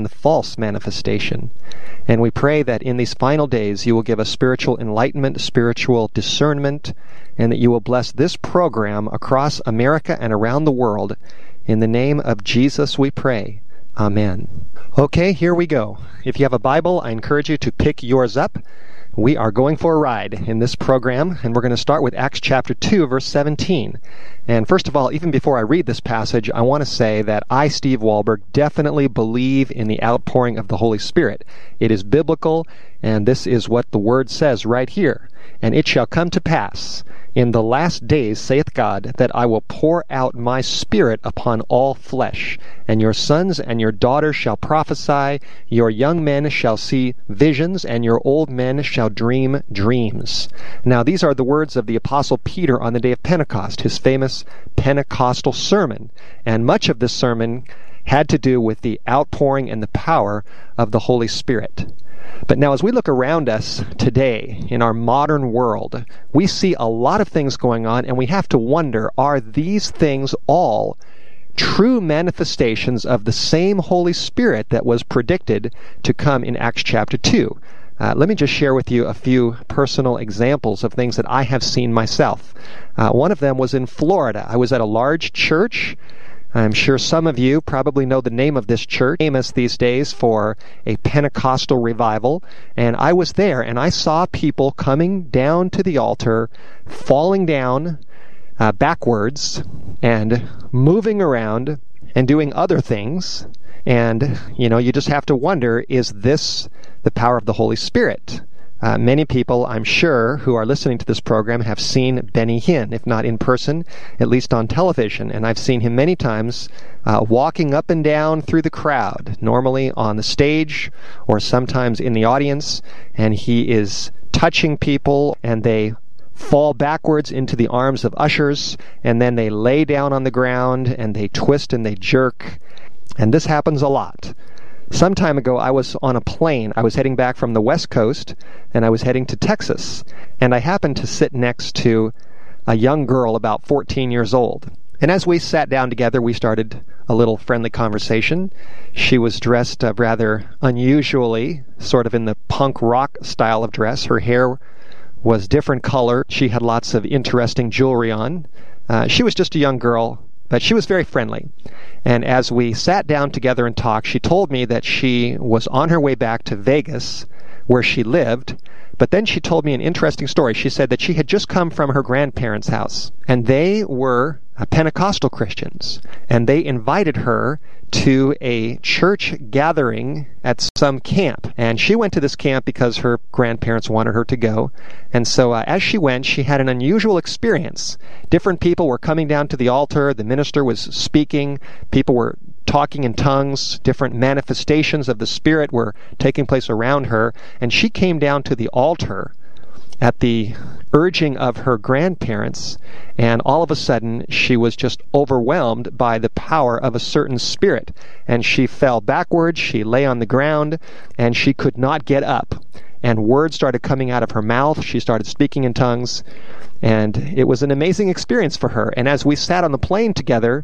and false manifestation. And we pray that in these final days you will give us spiritual enlightenment, spiritual discernment, and that you will bless this program across America and around the world. In the name of Jesus we pray. Amen. Okay, here we go. If you have a Bible, I encourage you to pick yours up. We are going for a ride in this program, and we're going to start with Acts chapter 2, verse 17. And first of all, even before I read this passage, I want to say that I, Steve Wahlberg, definitely believe in the outpouring of the Holy Spirit. It is biblical, and this is what the Word says right here. And it shall come to pass in the last days, saith God, that I will pour out my Spirit upon all flesh, and your sons and your daughters shall prophesy, your young men shall see visions, and your old men shall dream dreams. Now these are the words of the Apostle Peter on the day of Pentecost, his famous Pentecostal sermon. And much of this sermon had to do with the outpouring and the power of the Holy Spirit. But now as we look around us today in our modern world, we see a lot of things going on, and we have to wonder, are these things all true manifestations of the same Holy Spirit that was predicted to come in Acts chapter 2? Let me just share with you a few personal examples of things that I have seen myself. One of them was in Florida. I was at a large church. I'm sure some of you probably know the name of this church, famous these days for a Pentecostal revival. And I was there, and I saw people coming down to the altar, falling down backwards, and moving around, and doing other things. And, you just have to wonder, is this the power of the Holy Spirit? Many people, I'm sure, who are listening to this program have seen Benny Hinn, if not in person, at least on television. And I've seen him many times walking up and down through the crowd, normally on the stage or sometimes in the audience. And he is touching people, and they fall backwards into the arms of ushers, and then they lay down on the ground, and they twist and they jerk. And this happens a lot. Some time ago, I was on a plane. I was heading back from the West Coast, and I was heading to Texas. And I happened to sit next to a young girl about 14 years old. And as we sat down together, we started a little friendly conversation. She was dressed rather unusually, sort of in the punk rock style of dress. Her hair was different color. She had lots of interesting jewelry on. She was just a young girl, but she was very friendly. And as we sat down together and talked, she told me that she was on her way back to Vegas, where she lived. But then she told me an interesting story. She said that she had just come from her grandparents' house, and they were Pentecostal Christians, and they invited her to a church gathering at some camp. And she went to this camp because her grandparents wanted her to go. And so as she went, she had an unusual experience. Different people were coming down to the altar. The minister was speaking. People were talking in tongues. Different manifestations of the Spirit were taking place around her. And she came down to the altar at the urging of her grandparents, and all of a sudden she was just overwhelmed by the power of a certain spirit, and she fell backwards, she lay on the ground, and she could not get up, and words started coming out of her mouth. She started speaking in tongues, and it was an amazing experience for her. And as we sat on the plane together,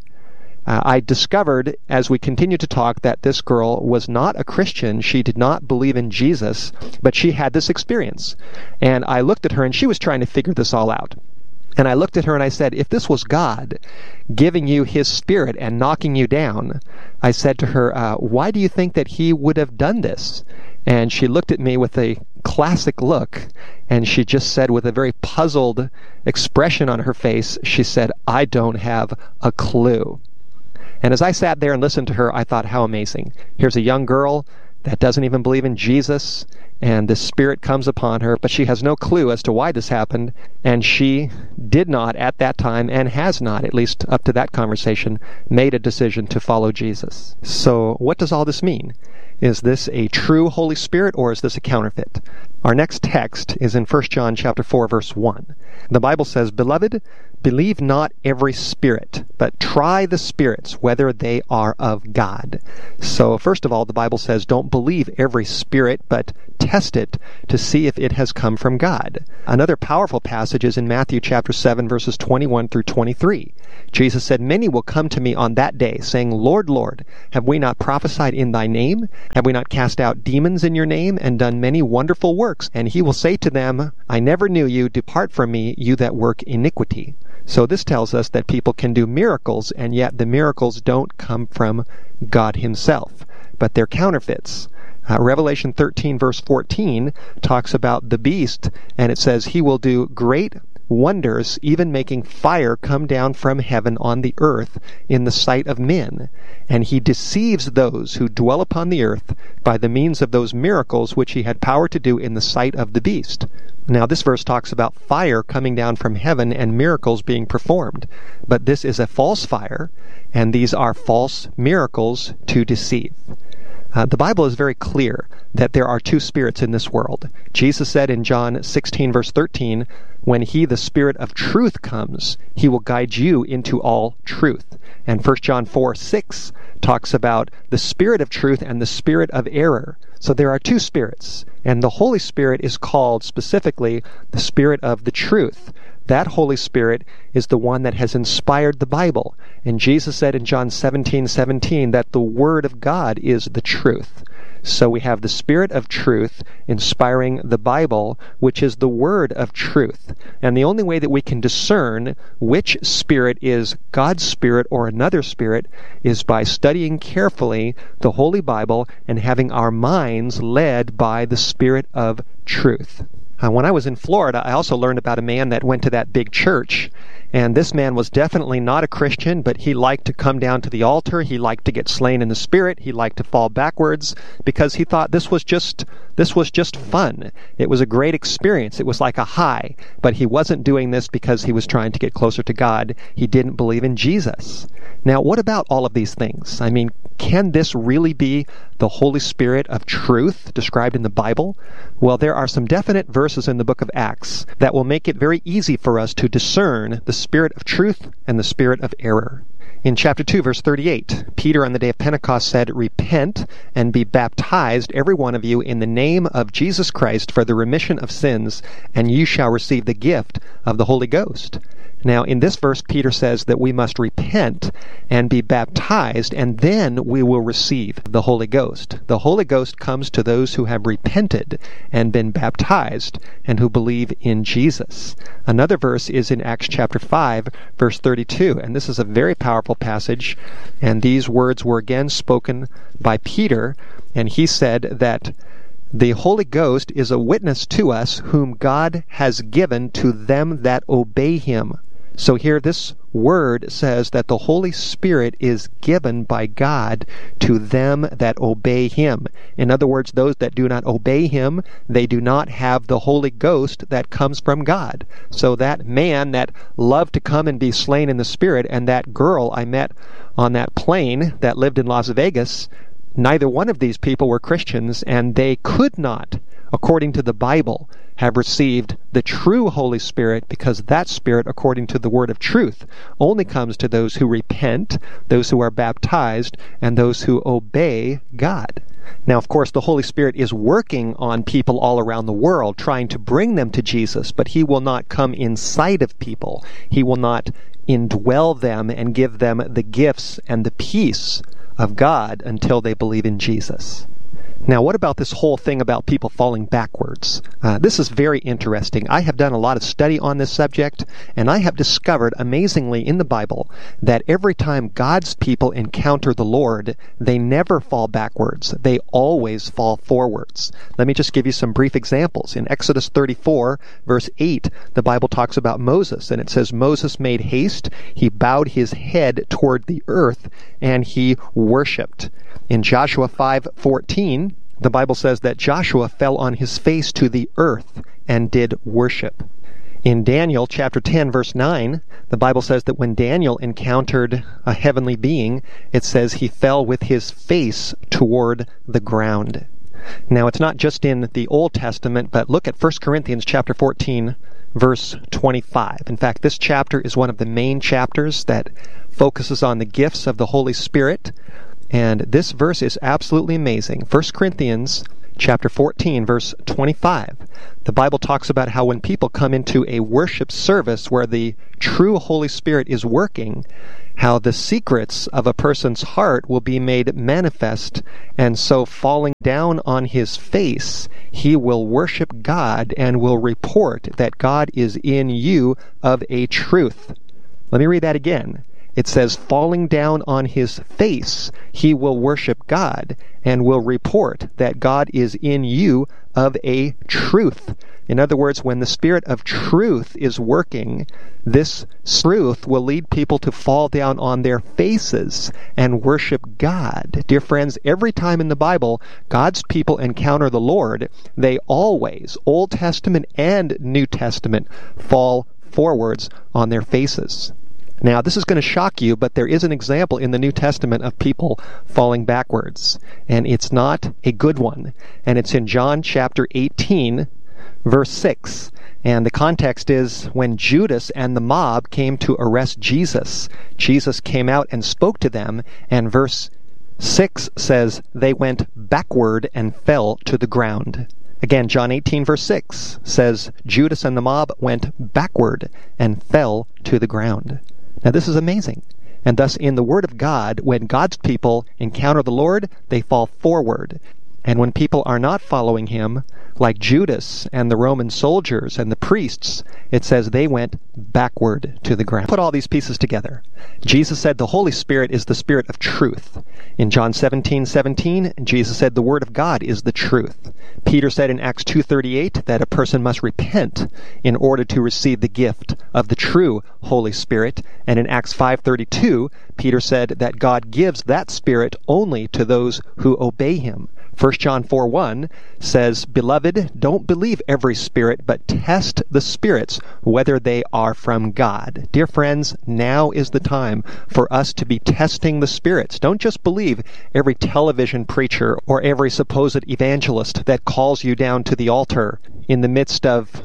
I discovered, as we continued to talk, that this girl was not a Christian. She did not believe in Jesus, but she had this experience. And I looked at her, and she was trying to figure this all out. And I looked at her, and I said, if this was God giving you His Spirit and knocking you down, I said to her, why do you think that He would have done this? And she looked at me with a classic look, and she just said, with a very puzzled expression on her face, she said, I don't have a clue. And as I sat there and listened to her, I thought, how amazing. Here's a young girl that doesn't even believe in Jesus, and the Spirit comes upon her, but she has no clue as to why this happened, and she did not at that time, and has not, at least up to that conversation, made a decision to follow Jesus. So what does all this mean? Is this a true Holy Spirit, or is this a counterfeit? Our next text is in 1 John chapter 4, verse 1. The Bible says, Beloved, believe not every spirit, but try the spirits, whether they are of God. So first of all, the Bible says, don't believe every spirit, but test it to see if it has come from God. Another powerful passage is in Matthew chapter 7, verses 21 through 23. Jesus said, Many will come to me on that day, saying, Lord, Lord, have we not prophesied in thy name? Have we not cast out demons in your name and done many wonderful works? And he will say to them, I never knew you. Depart from me, you that work iniquity. So this tells us that people can do miracles, and yet the miracles don't come from God himself, but they're counterfeits. Revelation 13 verse 14 talks about the beast, and it says he will do great wonders, even making fire come down from heaven on the earth in the sight of men. And he deceives those who dwell upon the earth by the means of those miracles which he had power to do in the sight of the beast. Now this verse talks about fire coming down from heaven and miracles being performed. But this is a false fire, and these are false miracles to deceive. The Bible is very clear that there are two spirits in this world. Jesus said in John 16 verse 13, when he, the Spirit of truth, comes, he will guide you into all truth. And 1 John 4:6 talks about the Spirit of truth and the Spirit of error. So there are two spirits, and the Holy Spirit is called specifically the Spirit of the truth. That Holy Spirit is the one that has inspired the Bible. And Jesus said in John 17:17 that the Word of God is the truth. So we have the Spirit of truth inspiring the Bible, which is the Word of truth. And the only way that we can discern which spirit is God's Spirit or another spirit is by studying carefully the Holy Bible and having our minds led by the Spirit of truth. When I was in Florida, I also learned about a man that went to that big church. And this man was definitely not a Christian, but he liked to come down to the altar. He liked to get slain in the Spirit. He liked to fall backwards because he thought this was just fun. It was a great experience. It was like a high. But he wasn't doing this because he was trying to get closer to God. He didn't believe in Jesus. Now, what about all of these things? I mean, can this really be the Holy Spirit of truth described in the Bible? Well, there are some definite verses in the book of Acts that will make it very easy for us to discern the Spirit of truth and the spirit of error. In chapter 2, verse 38, Peter on the day of Pentecost said, repent and be baptized, every one of you, in the name of Jesus Christ for the remission of sins, and you shall receive the gift of the Holy Ghost. Now, in this verse, Peter says that we must repent and be baptized, and then we will receive the Holy Ghost. The Holy Ghost comes to those who have repented and been baptized and who believe in Jesus. Another verse is in Acts chapter 5, verse 32, and this is a very powerful passage, and these words were again spoken by Peter, and he said that the Holy Ghost is a witness to us whom God has given to them that obey him. So here this word says that the Holy Spirit is given by God to them that obey him. In other words, those that do not obey him, they do not have the Holy Ghost that comes from God. So that man that loved to come and be slain in the Spirit, and that girl I met on that plane that lived in Las Vegas, neither one of these people were Christians, and they could not, according to the Bible, have received the true Holy Spirit, because that Spirit, according to the word of truth, only comes to those who repent, those who are baptized, and those who obey God. Now, of course, the Holy Spirit is working on people all around the world, trying to bring them to Jesus, but he will not come inside of people. He will not indwell them and give them the gifts and the peace of God until they believe in Jesus. Now, what about this whole thing about people falling backwards? This is very interesting. I have done a lot of study on this subject, and I have discovered amazingly in the Bible that every time God's people encounter the Lord, they never fall backwards. They always fall forwards. Let me just give you some brief examples. In Exodus 34, verse 8, the Bible talks about Moses, and it says, Moses made haste, he bowed his head toward the earth, and he worshipped. In Joshua 5:14, the Bible says that Joshua fell on his face to the earth and did worship. In Daniel chapter 10, verse 9, the Bible says that when Daniel encountered a heavenly being, it says he fell with his face toward the ground. Now, it's not just in the Old Testament, but look at 1 Corinthians chapter 14, verse 25. In fact, this chapter is one of the main chapters that focuses on the gifts of the Holy Spirit. And this verse is absolutely amazing. 1 Corinthians chapter 14, verse 25. The Bible talks about how when people come into a worship service where the true Holy Spirit is working, how the secrets of a person's heart will be made manifest, and so falling down on his face, he will worship God and will report that God is in you of a truth. Let me read that again. It says, falling down on his face, he will worship God and will report that God is in you of a truth. In other words, when the Spirit of truth is working, this truth will lead people to fall down on their faces and worship God. Dear friends, every time in the Bible God's people encounter the Lord, they always, Old Testament and New Testament, fall forwards on their faces. Now, this is going to shock you, but there is an example in the New Testament of people falling backwards, and it's not a good one. And it's in John chapter 18, verse 6. And the context is when Judas and the mob came to arrest Jesus, Jesus came out and spoke to them, and verse 6 says, they went backward and fell to the ground. Again, John 18, verse 6 says, Judas and the mob went backward and fell to the ground. Now, this is amazing. And thus, in the Word of God, when God's people encounter the Lord, they fall forward. And when people are not following him, like Judas and the Roman soldiers and the priests, it says they went backward to the ground. Put all these pieces together. Jesus said the Holy Spirit is the Spirit of truth. In John 17:17, Jesus said the Word of God is the truth. Peter said in Acts 2:38 that a person must repent in order to receive the gift of the true Holy Spirit. And in Acts 5:32, Peter said that God gives that Spirit only to those who obey him. 1 John 4:1 says, Beloved, don't believe every spirit, but test the spirits, whether they are from God. Dear friends, now is the time for us to be testing the spirits. Don't just believe every television preacher or every supposed evangelist that calls you down to the altar in the midst of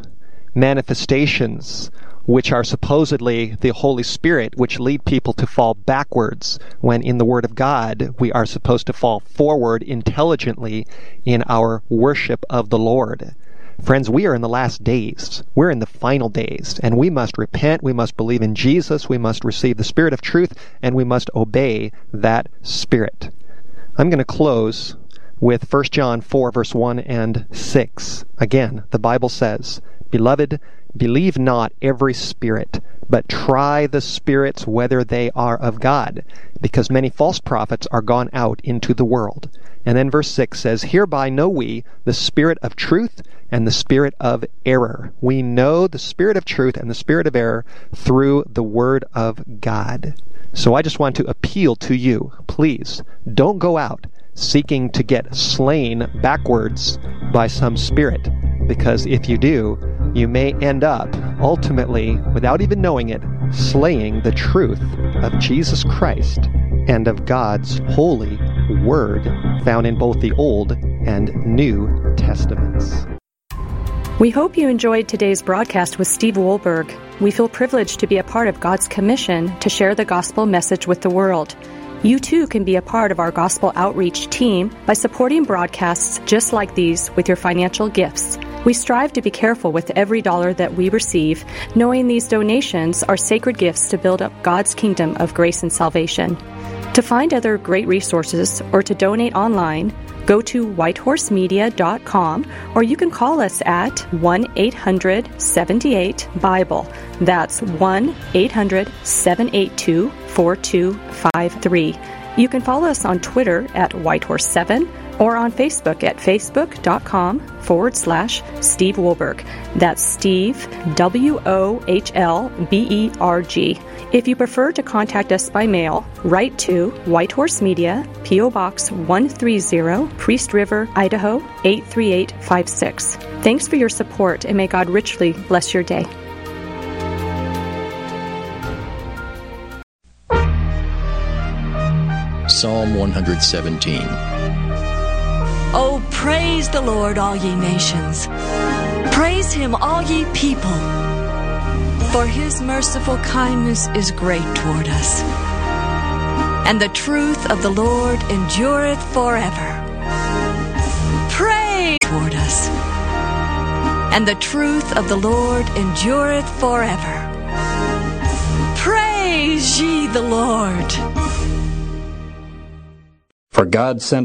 manifestations which are supposedly the Holy Spirit, which lead people to fall backwards, when in the Word of God we are supposed to fall forward intelligently in our worship of the Lord. Friends, we are in the last days. We're in the final days, and we must repent, we must believe in Jesus, we must receive the Spirit of truth, and we must obey that Spirit. I'm going to close with 1 John 4, verse 1 and 6. Again, the Bible says, Beloved, believe not every spirit, but try the spirits whether they are of God, because many false prophets are gone out into the world. And then verse 6 says, Hereby know we the spirit of truth and the spirit of error. We know the spirit of truth and the spirit of error through the Word of God. So I just want to appeal to you, please, don't go out seeking to get slain backwards by some spirit, because if you do, you may end up, ultimately, without even knowing it, slaying the truth of Jesus Christ and of God's holy Word found in both the Old and New Testaments. We hope you enjoyed today's broadcast with Steve Wohlberg. We feel privileged to be a part of God's commission to share the gospel message with the world. You too can be a part of our gospel outreach team by supporting broadcasts just like these with your financial gifts. We strive to be careful with every dollar that we receive, knowing these donations are sacred gifts to build up God's kingdom of grace and salvation. To find other great resources or to donate online, go to whitehorsemedia.com, or you can call us at 1-800-78-BIBLE. That's 1-800-782-4253. You can follow us on Twitter at Whitehorse7 or on Facebook at facebook.com/Steve Wohlberg. That's Steve, WOHLBERG. If you prefer to contact us by mail, write to White Horse Media, P.O. Box 130, Priest River, Idaho 83856. Thanks for your support, and may God richly bless your day. Psalm 117. Oh, praise the Lord, all ye nations. Praise him, all ye people. For his merciful kindness is great toward us, and the truth of the Lord endureth forever. Praise toward us. And the truth of the Lord endureth forever. Praise ye the Lord. For God sent